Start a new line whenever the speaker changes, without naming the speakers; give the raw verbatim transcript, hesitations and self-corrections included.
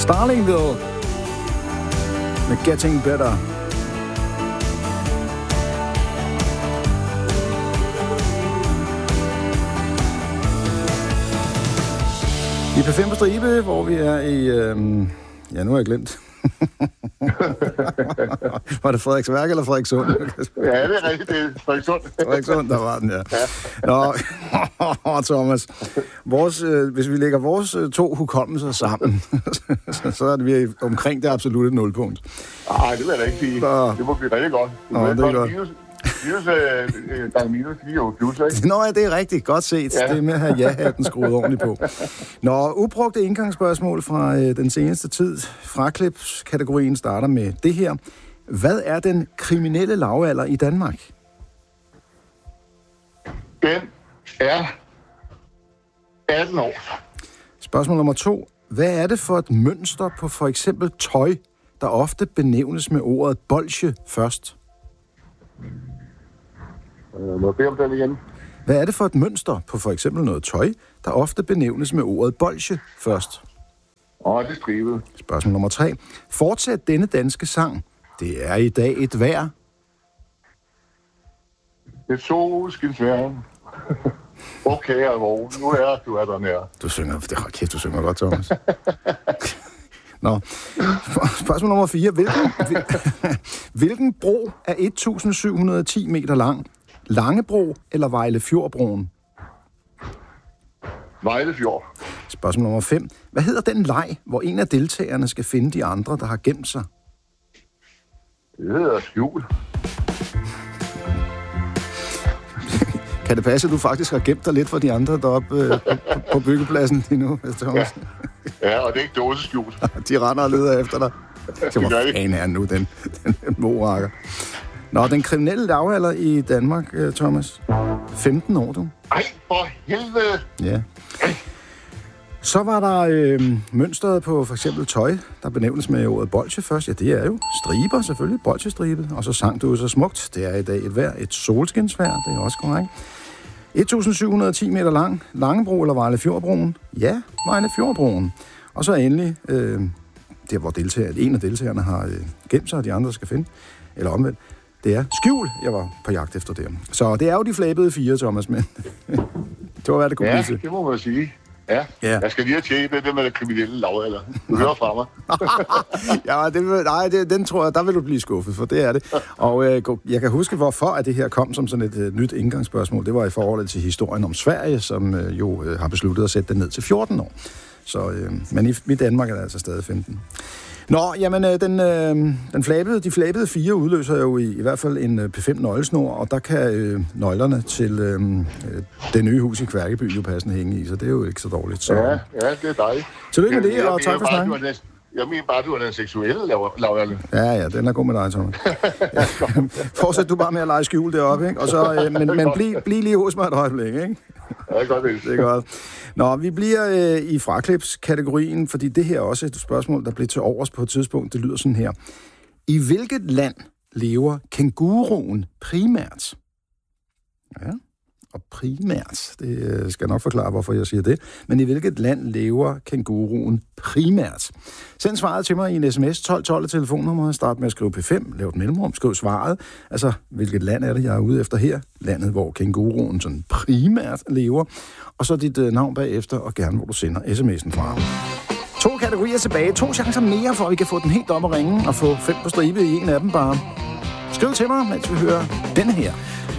Starlingville med Getting Better. I P fem på stribe, hvor vi er i... Øhm, ja, nu har jeg glemt. Var det Frederiksværk eller Frederikssund?
Ja, det er rigtigt. Det er Frederikssund.
Frederikssund, der var den, ja. Nå, Thomas. Vores, øh, hvis vi lægger vores øh, to hukommelser sammen, så, så er det vi omkring det absolutte nulpunkt.
Nej, det vil jeg da ikke sige. Så... Det må blive rigtig godt.
Nå, det er godt.
Minus, minus, øh, gange minus, det er jo plus, ikke?
Nå, ja, det er rigtigt. Godt set. Ja. Det er med at have ja-hatten skruet ordentligt på. Nå, ubrugte indgangsspørgsmål fra øh, den seneste tid. Fraklipskategorien starter med det her. Hvad er den kriminelle lavalder i Danmark?
Den er atten år.
Spørgsmål nummer to. Hvad er det for et mønster på for eksempel tøj, der ofte benævnes med ordet bolsje først?
Må jeg bede om den igen?
Hvad er det for et mønster på for eksempel noget tøj, der ofte benævnes med ordet bolsje først?
Åh, oh, det er stribet.
Spørgsmål nummer tre. Fortsæt denne danske sang. Det er i dag et vejr.
Et solskinsvejr. Okay, alvor. Nu er du er der nær.
Du synger, det er kæft, du synger godt, Thomas. Nå. Spørgsmål nummer fire. Hvilken, hvilken bro er et tusind syv hundrede og ti meter lang? Langebro eller Vejlefjordbroen?
Vejlefjord.
Spørgsmål nummer fem. Hvad hedder den leg, hvor en af deltagerne skal finde de andre, der har gemt sig?
Det hedder skjul.
Kan det passe, at du faktisk har gemt dig lidt for de andre deroppe øh, på, på byggepladsen lige nu, Thomas?
Ja. Ja, og det er ikke dåseskjul.
De render og leder efter dig. Så hvor fanden er nu, den, den, den morakker. Nå, den kriminelle lavalder i Danmark, Thomas. femten år, du.
Ej, for helvede!
Ja. Så var der øh, mønstret på for eksempel tøj, der benævnes med ordet bolsje først. Ja, det er jo striber selvfølgelig, bolsjestribet. Og så sang du så smukt. Det er i dag et vejr, et solskinsvejr, det er også korrekt. et tusind syv hundrede og ti meter lang, Langebro eller Vejlefjordbroen? Ja, Vejlefjordbroen. Og så endelig, øh, der hvor deltager, en af deltagerne har øh, gemt sig, og de andre skal finde, eller omvendt. Det er skjul, jeg var på jagt efter det. Så det er jo de flabede fire, Thomas, men det var, hvad det kunne
ja,
blive til.
Ja, det må man sige. Ja. ja, jeg skal lige have tjekket det, det med det kriminelle lavalder. Du hører fra mig.
ja, det, nej, det, den tror jeg, der vil du blive skuffet, for det er det. Og øh, jeg kan huske, hvorfor at det her kom som sådan et øh, nyt indgangsspørgsmål. Det var i forhold til historien om Sverige, som øh, jo øh, har besluttet at sætte den ned til fjorten år. Så, øh, men i, i Danmark er det altså stadig femten. Nå, jamen, øh, den, øh, den flabede, de flabede fire udløser jo i, i hvert fald en øh, P fem nøglesnor, og der kan øh, nøglerne til øh, det nye hus i Kværkeby jo passende hænge i, så det er jo ikke så dårligt. Så.
Ja, ja, det er dejligt.
Tillykke med det, og tak for snakken.
Jeg mener bare, du er den seksuelle lavalder.
Ja, ja, den er god med dig, Thomas. Ja. Fortsæt du bare med at lege skjul deroppe, ikke? Og så, øh, men men bliv, bliv lige hos mig et øjeblik, ikke?
Ja, det er godt.
Det er godt. Nå, vi bliver øh, i fraklipskategorien, fordi det her er også et spørgsmål, der blev til overs på et tidspunkt. Det lyder sådan her. I hvilket land lever kænguruen primært? Ja, og primært. Det skal jeg nok forklare, hvorfor jeg siger det. Men i hvilket land lever kænguruen primært? Send svaret til mig i en sms tolv tolv telefonnummer. Start med at skrive P fem. Lav et mellemrum. Skriv svaret. Altså, hvilket land er det, jeg er ude efter her? Landet, hvor kænguruen sådan primært lever. Og så dit øh, navn bagefter, og gerne, hvor du sender sms'en fra. To kategorier tilbage. To chancer mere, for at vi kan få den helt op og ringe og få fem på stribe i en af dem bare. Skriv til mig, mens vi hører denne her.